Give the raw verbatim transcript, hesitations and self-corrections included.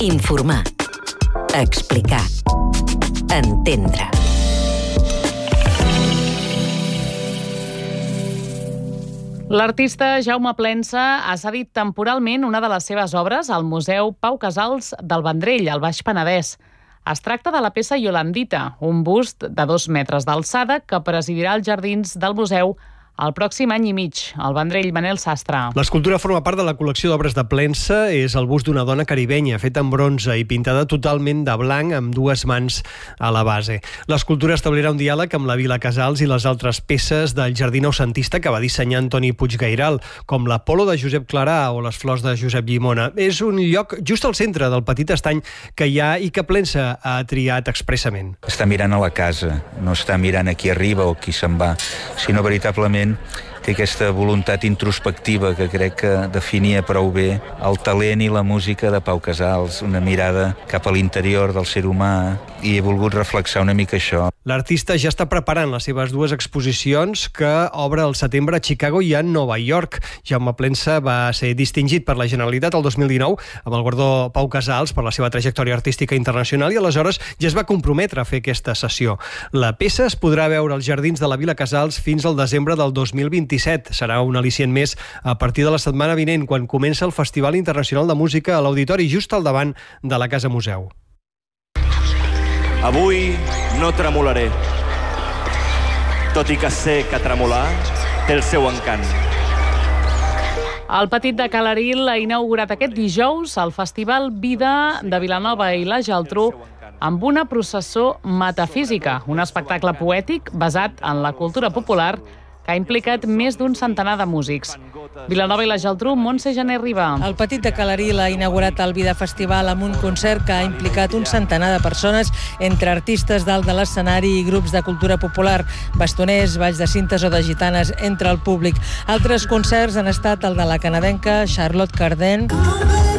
Informar. Explicar. Entendre. L'artista Jaume Plensa ha cedit temporalment una de les seves obres al Museu Pau Casals del Vendrell, al Baix Penedès. Es tracta de la peça Yolandita, un bust de dos metres d'alçada que presidirà els jardins del museu el pròxim any i mig. Al Vendrell, Manel Sastre. L'escultura forma part de la col·lecció d'obres de Plensa. És el bust d'una dona caribenya, feta en bronze i pintada totalment de blanc amb dues mans a la base. L'escultura establirà un diàleg amb la Vila Casals i les altres peces del jardí noucentista que va dissenyar Antoni Puiggairal, com l'Apolo de Josep Clarà o les flors de Josep Llimona. És un lloc just al centre del petit estany que hi ha i que Plensa ha triat expressament. Està mirant a la casa, no està mirant a qui arriba o qui se'n va, sinó veritablement té aquesta voluntat introspectiva que crec que definia prou bé el talent i la música de Pau Casals, una mirada cap a l'interior del ser humà, i he volgut reflexar una mica això. L'artista ja està preparant les seves dues exposicions que obre al setembre a Chicago i a Nova York. Jaume Plensa va ser distingit per la Generalitat el dos mil dinou amb el guardó Pau Casals per la seva trajectòria artística internacional i aleshores ja es va comprometre a fer aquesta sessió. La peça es podrà veure als jardins de la Vila Casals fins al desembre del dos mil vint-i-set. Serà un al·licient més a partir de la setmana vinent, quan comença el Festival Internacional de Música a l'Auditori, just al davant de la Casa Museu. Avui no tremolaré, tot i que sé que tremolar té el seu encant. El Petit de Calaril ha inaugurat aquest dijous el Festival Vida de Vilanova i la Geltrú amb una processó metafísica, un espectacle poètic basat en la cultura popular que ha implicat més d'un centenar de músics. Vilanova i la Geltrú, Montse Gené Riba. El Petit de Calaril ha inaugurat el Vida Festival amb un concert que ha implicat un centenar de persones, entre artistes dalt de l'escenari i grups de cultura popular, bastoners, balls de cintes o de gitanes entre el públic. Altres concerts han estat el de la canadenca Charlotte Cardin,